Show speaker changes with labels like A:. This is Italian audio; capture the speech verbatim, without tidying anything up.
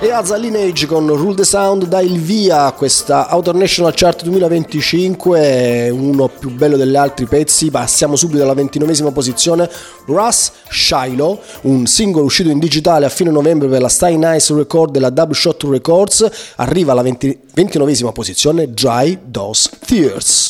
A: Piazza Lineage con Rule the Sound dà il via a questa Outer National Chart duemilaventicinque, uno più bello degli altri pezzi. Passiamo subito alla ventinovesima posizione, Russ Shiloh, un singolo uscito in digitale a fine novembre per la Stay Nice Record della Double Shot Records, arriva alla venti ventinovesima posizione, Dry Those Tears.